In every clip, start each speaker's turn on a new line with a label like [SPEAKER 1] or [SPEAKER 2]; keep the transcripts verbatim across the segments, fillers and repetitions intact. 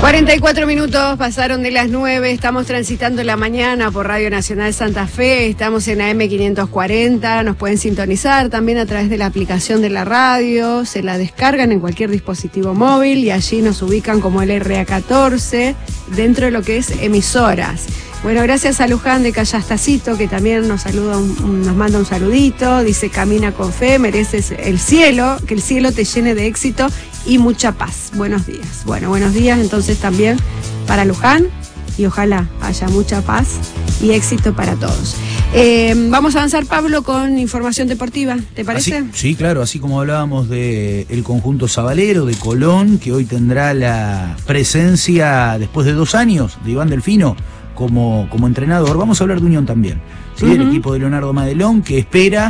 [SPEAKER 1] cuarenta y cuatro minutos pasaron de las nueve, estamos transitando la mañana por Radio Nacional Santa Fe, estamos en A M quinientos cuarenta, nos pueden sintonizar también a través de la aplicación de la radio, se la descargan en cualquier dispositivo móvil y allí nos ubican como el R A catorce dentro de lo que es emisoras. Bueno, gracias a Luján de Callastacito, que también nos saluda, un, un, nos manda un saludito, dice: camina con fe, mereces el cielo, que el cielo te llene de éxito y mucha paz. Buenos días. Bueno, buenos días entonces también para Luján y ojalá haya mucha paz y éxito para todos. Eh, vamos a avanzar, Pablo, con información deportiva, ¿te parece?
[SPEAKER 2] Así, sí, claro, así como hablábamos del conjunto sabalero, de Colón, que hoy tendrá la presencia, después de dos años, de Iván Delfino como, como entrenador. Vamos a hablar de Unión también, ¿sí? Uh-huh. El equipo de Leonardo Madelón, que espera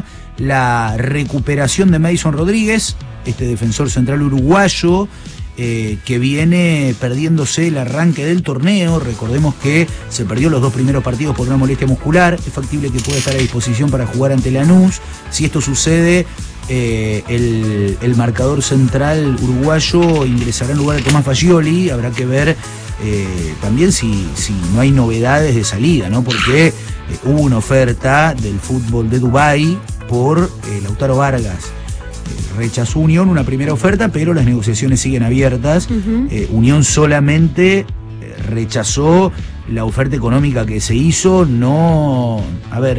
[SPEAKER 2] la recuperación de Madison Rodríguez, este defensor central uruguayo, eh, que viene perdiéndose el arranque del torneo. Recordemos que se perdió los dos primeros partidos por una molestia muscular. Es factible que pueda estar a disposición para jugar ante Lanús. Si esto sucede, eh, el, el marcador central uruguayo ingresará en lugar de Tomás Fagioli. Habrá que ver Eh, también si, si no hay novedades de salida, ¿no? Porque eh, hubo una oferta del fútbol de Dubái por eh, Lautaro Vargas. Eh, rechazó Unión una primera oferta, pero las negociaciones siguen abiertas. Uh-huh. eh, Unión solamente eh, rechazó la oferta económica que se hizo. No, a ver,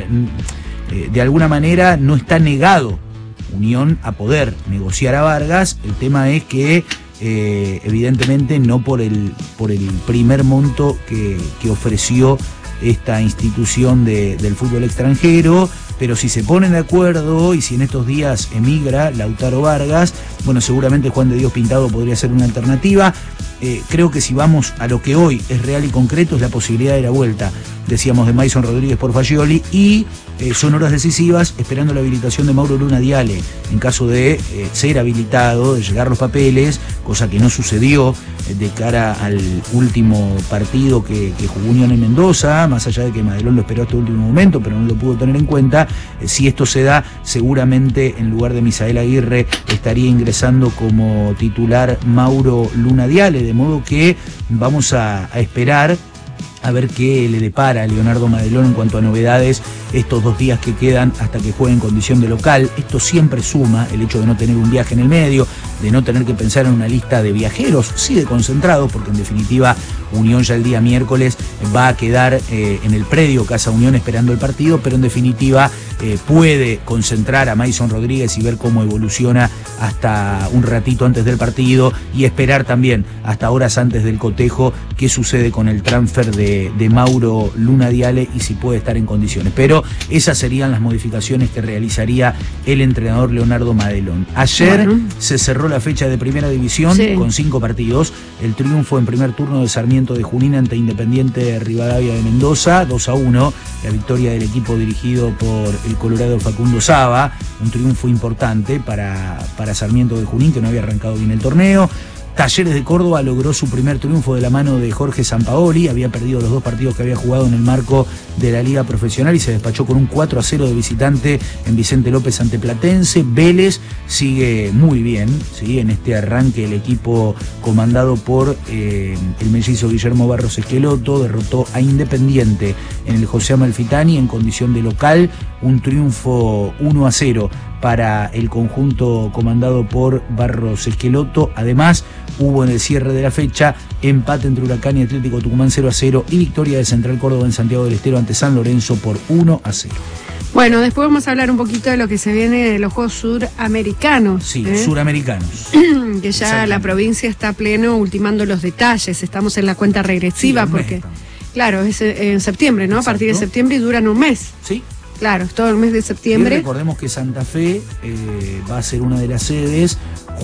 [SPEAKER 2] eh, de alguna manera no está negado Unión a poder negociar a Vargas. El tema es que Eh, evidentemente no por el, por el primer monto que, que ofreció esta institución de, del fútbol extranjero, pero si se ponen de acuerdo y si en estos días emigra Lautaro Vargas, bueno, seguramente Juan de Dios Pintado podría ser una alternativa. Eh, creo que si vamos a lo que hoy es real y concreto, es la posibilidad de la vuelta, decíamos, de Madison Rodríguez por Fagioli, y eh, son horas decisivas esperando la habilitación de Mauro Luna Diale, en caso de eh, ser habilitado, de llegar los papeles, cosa que no sucedió eh, de cara al último partido que, que jugó Unión en Mendoza, más allá de que Madelón lo esperó hasta el último momento, pero no lo pudo tener en cuenta. Eh, si esto se da, seguramente en lugar de Misael Aguirre estaría ingresando como titular Mauro Luna Diale, de modo que vamos a, a esperar a ver qué le depara a Leonardo Madelón en cuanto a novedades estos dos días que quedan hasta que juegue en condición de local. Esto siempre suma, el hecho de no tener un viaje en el medio, de no tener que pensar en una lista de viajeros, sí de concentrados, porque en definitiva Unión ya el día miércoles va a quedar eh, en el predio Casa Unión esperando el partido, pero en definitiva eh, puede concentrar a Madison Rodríguez y ver cómo evoluciona hasta un ratito antes del partido, y esperar también hasta horas antes del cotejo qué sucede con el transfer de, de Mauro Luna Diale y si puede estar en condiciones. Pero esas serían las modificaciones que realizaría el entrenador Leonardo Madelón. Ayer bueno. se cerró la fecha de Primera División, sí, con cinco partidos. El triunfo en primer turno de Sarmiento de Junín ante Independiente Rivadavia de Mendoza, dos a uno. La victoria del equipo dirigido por el colorado Facundo Saba, un triunfo importante para, para Sarmiento de Junín, que no había arrancado bien el torneo. Talleres de Córdoba logró su primer triunfo de la mano de Jorge Sampaoli. Había perdido los dos partidos que había jugado en el marco de la Liga Profesional y se despachó con un cuatro a cero de visitante en Vicente López ante Platense. Vélez sigue muy bien, ¿sí? En este arranque el equipo comandado por eh, el mellizo Guillermo Barros Esqueloto derrotó a Independiente en el José Amalfitani en condición de local. Un triunfo uno a cero para el conjunto comandado por Barros Esqueloto. Además, hubo en el cierre de la fecha empate entre Huracán y Atlético Tucumán cero a cero y victoria de Central Córdoba en Santiago del Estero ante San Lorenzo por uno a cero.
[SPEAKER 1] Bueno, después vamos a hablar un poquito de lo que se viene de los Juegos Suramericanos.
[SPEAKER 2] Sí,
[SPEAKER 1] ¿eh?
[SPEAKER 2] Suramericanos.
[SPEAKER 1] Que ya la provincia está a pleno ultimando los detalles. Estamos en la cuenta regresiva, sí, porque, claro, es en septiembre, ¿no? Exacto. A partir de septiembre y duran un mes.
[SPEAKER 2] Sí.
[SPEAKER 1] Claro, es todo el mes de septiembre.
[SPEAKER 2] Y recordemos que Santa Fe eh, va a ser una de las sedes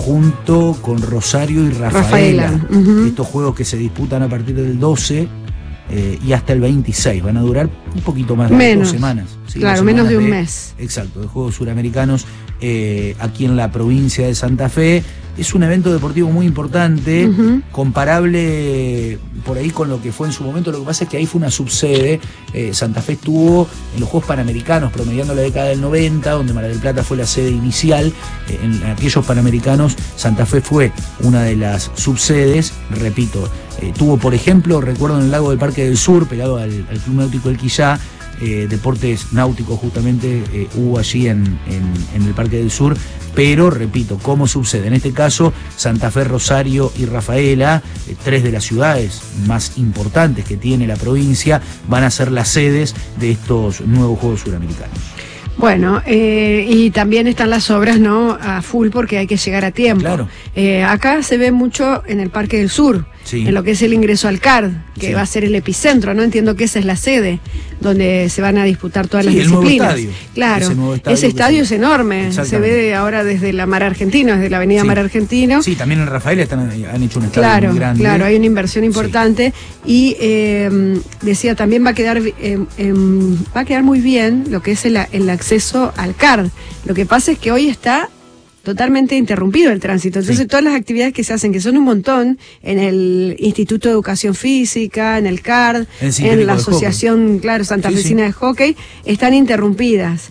[SPEAKER 2] junto con Rosario y Rafaela. Rafaela. Uh-huh. Estos juegos que se disputan a partir del doce eh, y hasta el veintiséis. Van a durar un poquito más de menos. dos semanas. ¿Sí?
[SPEAKER 1] Claro,
[SPEAKER 2] dos
[SPEAKER 1] menos de un
[SPEAKER 2] de,
[SPEAKER 1] mes.
[SPEAKER 2] Exacto, de Juegos Suramericanos eh, aquí en la provincia de Santa Fe. Es un evento deportivo muy importante, uh-huh, comparable por ahí con lo que fue en su momento. Lo que pasa es que ahí fue una subsede. Eh, Santa Fe estuvo en los Juegos Panamericanos promediando la década del noventa, donde Mar del Plata fue la sede inicial. Eh, en aquellos Panamericanos Santa Fe fue una de las subsedes. Repito, Eh, tuvo, por ejemplo, recuerdo en el lago del Parque del Sur, pegado al, al Club Náutico El Quillá, eh, deportes náuticos justamente eh, hubo allí en, en, en el Parque del Sur, pero, repito, ¿cómo sucede? En este caso, Santa Fe, Rosario y Rafaela, eh, tres de las ciudades más importantes que tiene la provincia, van a ser las sedes de estos nuevos Juegos Suramericanos.
[SPEAKER 1] Bueno, eh, y también están las obras, ¿no?, a full porque hay que llegar a tiempo.
[SPEAKER 2] Claro.
[SPEAKER 1] Eh, acá se ve mucho en el Parque del Sur, sí, en lo que es el ingreso al C A R D, que sí, va a ser el epicentro, ¿no? Entiendo que esa es la sede donde se van a disputar todas sí, las disciplinas. El nuevo estadio. Claro, ese, nuevo estadio, ese estadio es enorme, se ve de ahora desde la Mar Argentino, desde la avenida sí. Mar Argentino.
[SPEAKER 2] Sí, también en Rafael están, han hecho un estadio
[SPEAKER 1] claro,
[SPEAKER 2] muy grande.
[SPEAKER 1] Claro, hay una inversión importante sí. y eh, decía, también va a quedar eh, eh, va a quedar muy bien lo que es el, el acceso al C A R D. Lo que pasa es que hoy está totalmente interrumpido el tránsito. Entonces sí. todas las actividades que se hacen, que son un montón, en el Instituto de Educación Física, en el C A R D, el en la Asociación, claro, Santafesina sí, sí. de Hockey, están interrumpidas.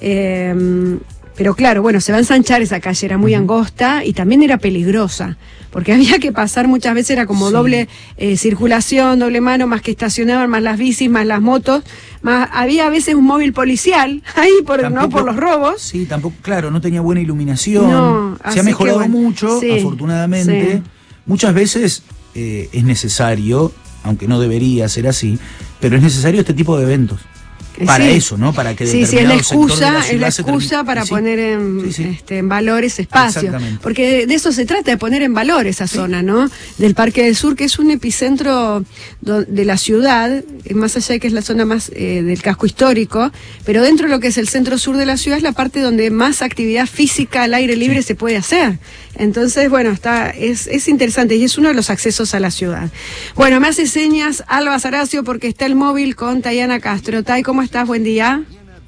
[SPEAKER 1] Eh, pero claro, bueno, se va a ensanchar esa calle, era muy uh-huh. angosta y también era peligrosa, porque había que pasar muchas veces, era como sí. doble eh, circulación, doble mano, más que estacionaban, más las bicis, más las motos, más había a veces un móvil policial ahí por, tampoco, ¿no? por los robos.
[SPEAKER 2] Sí, tampoco, claro, no tenía buena iluminación, no, se ha mejorado que, bueno, mucho, sí, afortunadamente. Sí. Muchas veces eh, es necesario, aunque no debería ser así, pero es necesario este tipo de eventos. Para sí. eso, ¿no? Para que
[SPEAKER 1] sí, sí, es la excusa, es la excusa para sí. poner en, sí, sí. Este, en valor ese espacio. Porque de eso se trata, de poner en valor esa sí. zona, ¿no? Del Parque del Sur, que es un epicentro de la ciudad, más allá de que es la zona más eh, del casco histórico, pero dentro de lo que es el centro sur de la ciudad es la parte donde más actividad física al aire libre sí. se puede hacer. Entonces, bueno, está es, es interesante y es uno de los accesos a la ciudad. Bueno, me hace señas Alba Saracio porque está el móvil con Tayana Castro. Tay, ¿cómo estás? Buen día.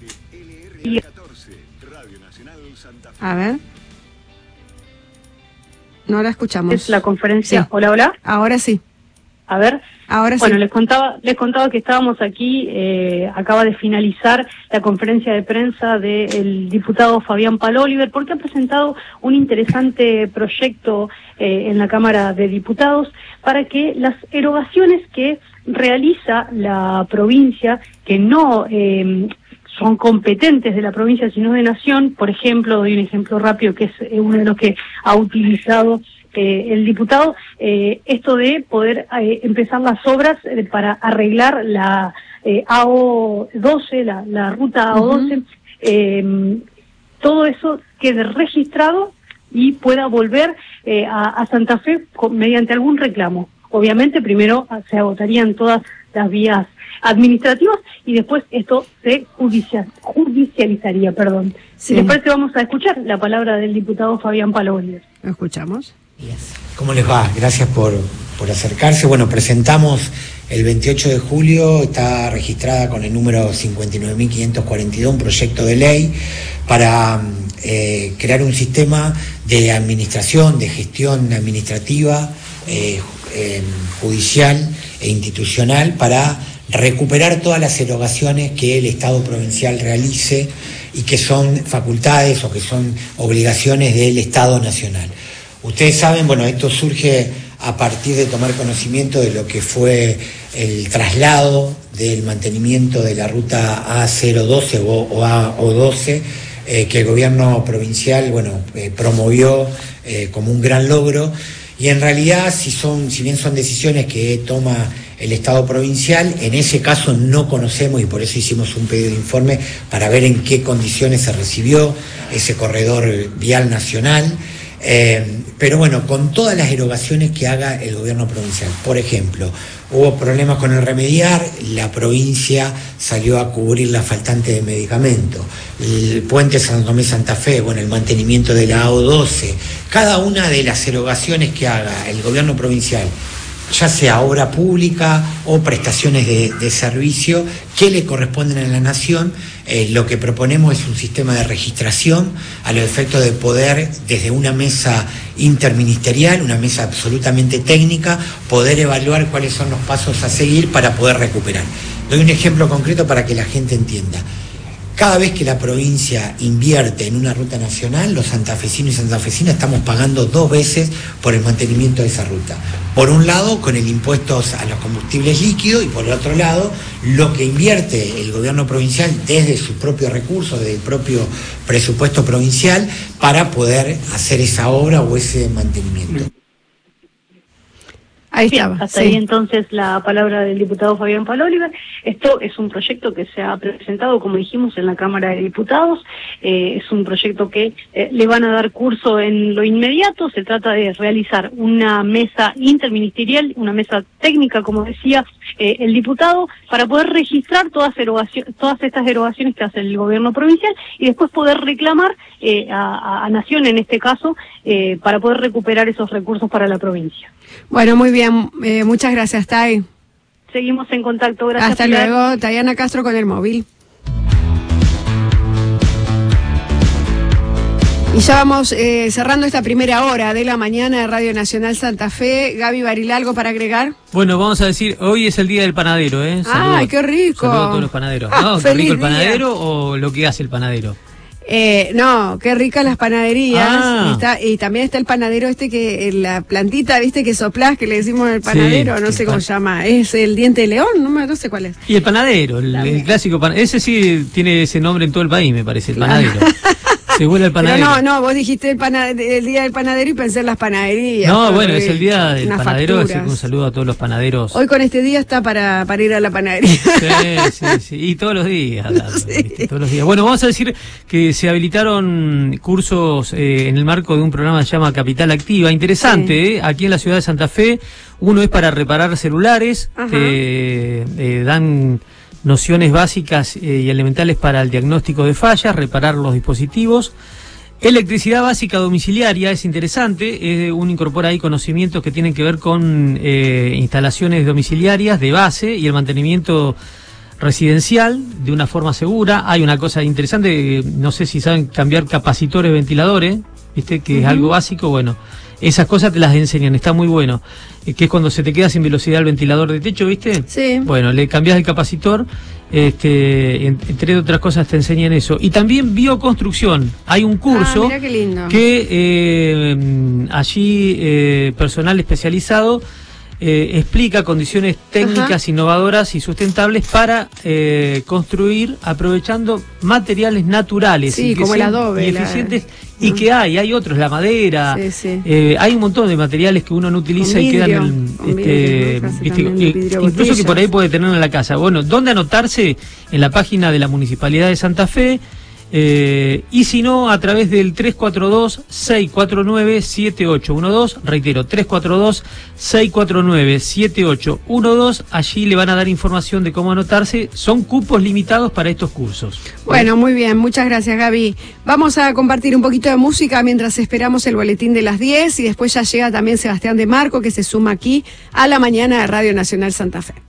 [SPEAKER 1] A ver. No la escuchamos.
[SPEAKER 3] Es la conferencia.
[SPEAKER 1] Sí.
[SPEAKER 3] Hola, hola.
[SPEAKER 1] Ahora sí.
[SPEAKER 3] A ver.
[SPEAKER 1] Ahora sí.
[SPEAKER 3] Bueno, les contaba, les contaba que estábamos aquí, eh, acaba de finalizar la conferencia de prensa del diputado Fabián Paloliver, porque ha presentado un interesante proyecto eh, en la Cámara de Diputados para que las erogaciones que realiza la provincia, que no eh, son competentes de la provincia sino de Nación, por ejemplo, doy un ejemplo rápido que es uno de los que ha utilizado Eh, el diputado, eh, esto de poder eh, empezar las obras eh, para arreglar la eh, A O doce, la, la ruta A O doce, uh-huh. eh, todo eso quede registrado y pueda volver eh, a, a Santa Fe con, mediante algún reclamo. Obviamente primero se agotarían todas las vías administrativas y después esto se judicial, judicializaría, perdón. Sí. Si les parece, vamos a escuchar la palabra del diputado Fabián Paloliver.
[SPEAKER 1] ¿Lo escuchamos?
[SPEAKER 4] ¿Cómo les va? Gracias por, por acercarse. Bueno, presentamos el veintiocho de julio, está registrada con el número cincuenta y nueve mil quinientos cuarenta y dos, un proyecto de ley para eh, crear un sistema de administración, de gestión administrativa, eh, eh, judicial e institucional para recuperar todas las erogaciones que el Estado provincial realice y que son facultades o que son obligaciones del Estado nacional. Ustedes saben, bueno, esto surge a partir de tomar conocimiento de lo que fue el traslado del mantenimiento de la ruta A cero doce o A O doce, eh, que el gobierno provincial, bueno, eh, promovió eh, como un gran logro, y en realidad, si son, si bien son decisiones que toma el Estado provincial, en ese caso no conocemos y por eso hicimos un pedido de informe para ver en qué condiciones se recibió ese corredor vial nacional. Eh, pero bueno, con todas las erogaciones que haga el gobierno provincial. Por ejemplo, hubo problemas con el remediar, la provincia salió a cubrir la faltante de medicamentos, el puente San Tomé Santa Fe, bueno, el mantenimiento de la A O doce, cada una de las erogaciones que haga el gobierno provincial, ya sea obra pública o prestaciones de, de servicio que le corresponden a la Nación, eh, lo que proponemos es un sistema de registración a los efectos de poder, desde una mesa interministerial, una mesa absolutamente técnica, poder evaluar cuáles son los pasos a seguir para poder recuperar. Doy un ejemplo concreto para que la gente entienda. Cada vez que la provincia invierte en una ruta nacional, los santafesinos y santafesinas estamos pagando dos veces por el mantenimiento de esa ruta. Por un lado, con el impuesto a los combustibles líquidos, y por el otro lado, lo que invierte el gobierno provincial desde sus propios recursos, desde el propio presupuesto provincial, para poder hacer esa obra o ese mantenimiento.
[SPEAKER 1] Ahí
[SPEAKER 3] Bien,
[SPEAKER 1] estaba.
[SPEAKER 3] hasta
[SPEAKER 1] Sí.
[SPEAKER 3] ahí entonces la palabra del diputado Fabián Paloliver. Esto es un proyecto que se ha presentado, como dijimos, en la Cámara de Diputados. Eh, es un proyecto que eh, le van a dar curso en lo inmediato. Se trata de realizar una mesa interministerial, una mesa técnica, como decía eh, el diputado, para poder registrar todas, todas estas derogaciones que hace el gobierno provincial y después poder reclamar eh, a, a Nación, en este caso, eh, para poder recuperar esos recursos para la provincia.
[SPEAKER 1] Bueno, muy bien. Eh, muchas gracias, Tai.
[SPEAKER 3] Seguimos en contacto. Gracias.
[SPEAKER 1] Hasta
[SPEAKER 3] Pilar.
[SPEAKER 1] luego, Tayana Castro con el móvil. Y ya vamos eh, cerrando esta primera hora de la mañana de Radio Nacional Santa Fe. Gaby Baril, ¿algo para agregar?
[SPEAKER 5] Bueno, vamos a decir, hoy es el día del panadero, ¿eh? Saludos,
[SPEAKER 1] ¡Ay, qué rico!
[SPEAKER 5] Saludos a todos los panaderos.
[SPEAKER 1] Ah,
[SPEAKER 5] ¿No? ¿Qué
[SPEAKER 1] feliz
[SPEAKER 5] rico el
[SPEAKER 1] día.
[SPEAKER 5] panadero o lo que hace el panadero?
[SPEAKER 1] Eh, no, qué ricas las panaderías.
[SPEAKER 5] Ah.
[SPEAKER 1] Y, está, y también está el panadero este que, la plantita, viste, que soplás, que le decimos el panadero,
[SPEAKER 5] Sí,
[SPEAKER 1] no
[SPEAKER 5] el
[SPEAKER 1] sé cómo
[SPEAKER 5] pan-
[SPEAKER 1] se llama. Es el diente de león, no, me- no sé cuál es.
[SPEAKER 5] Y el panadero, el, el clásico panadero. Ese sí tiene ese nombre en todo el país, me parece, el panadero. Se vuela el
[SPEAKER 1] Pero
[SPEAKER 5] panadero.
[SPEAKER 1] no, no, vos dijiste el, pana- el día del panadero y pensé en las panaderías.
[SPEAKER 5] No,
[SPEAKER 1] Fue
[SPEAKER 5] bueno,
[SPEAKER 1] horrible.
[SPEAKER 5] es el día del
[SPEAKER 1] Unas
[SPEAKER 5] panadero, así que
[SPEAKER 1] facturas.
[SPEAKER 5] un saludo a todos los panaderos.
[SPEAKER 1] Hoy con este día está para, para ir a la panadería.
[SPEAKER 5] Sí, sí, sí. Y todos los días, ¿viste? Todos los días. Bueno, vamos a decir que se habilitaron cursos eh, en el marco de un programa que se llama Capital Activa. Interesante,
[SPEAKER 1] Sí.
[SPEAKER 5] ¿eh? Aquí en la ciudad de Santa Fe. Uno es para reparar celulares,
[SPEAKER 1] Ajá.
[SPEAKER 5] eh, eh, dan nociones básicas eh, y elementales para el diagnóstico de fallas, reparar los dispositivos. Electricidad básica domiciliaria es interesante, eh, uno incorpora ahí conocimientos que tienen que ver con eh, instalaciones domiciliarias de base y el mantenimiento residencial de una forma segura. Hay una cosa interesante, eh, no sé si saben cambiar capacitores, ventiladores, viste que es algo básico. Bueno, esas cosas te las enseñan, está muy bueno, eh, que es cuando se te queda sin velocidad el ventilador de techo, viste.
[SPEAKER 1] Sí.
[SPEAKER 5] Bueno, le cambias el capacitor, este, en- entre otras cosas te enseñan eso. Y también bioconstrucción, hay un curso
[SPEAKER 1] Ah, mirá qué lindo.
[SPEAKER 5] que eh, allí eh, personal especializado eh, explica condiciones técnicas
[SPEAKER 1] Ajá.
[SPEAKER 5] innovadoras y sustentables para eh, construir aprovechando materiales naturales
[SPEAKER 1] Sí,
[SPEAKER 5] y que
[SPEAKER 1] como el
[SPEAKER 5] sean-
[SPEAKER 1] adobe,
[SPEAKER 5] y
[SPEAKER 1] la-
[SPEAKER 5] eficientes, y que hay, hay otros, la madera,
[SPEAKER 1] Sí, sí.
[SPEAKER 5] eh, hay un montón de materiales que uno no utiliza
[SPEAKER 1] Con
[SPEAKER 5] y quedan
[SPEAKER 1] vidrio,
[SPEAKER 5] en,
[SPEAKER 1] con
[SPEAKER 5] este,
[SPEAKER 1] vidrio, ¿no? Casi
[SPEAKER 5] viste,
[SPEAKER 1] también de
[SPEAKER 5] eh,
[SPEAKER 1] vidrio
[SPEAKER 5] incluso que
[SPEAKER 1] botellas.
[SPEAKER 5] por ahí puede tener en la casa. Bueno, ¿dónde anotarse? En la página de la Municipalidad de Santa Fe, eh, y si no, a través del tres cuatro dos, seis cuatro nueve, siete ocho uno dos, reitero, tres cuatro dos, seis cuatro nueve, siete ocho uno dos, allí le van a dar información de cómo anotarse. Son cupos limitados para estos cursos.
[SPEAKER 1] Bueno, muy bien, muchas gracias, Gaby. Vamos a compartir un poquito de música mientras esperamos el boletín de las diez y después ya llega también Sebastián de Marco, que se suma aquí a la mañana de Radio Nacional Santa Fe.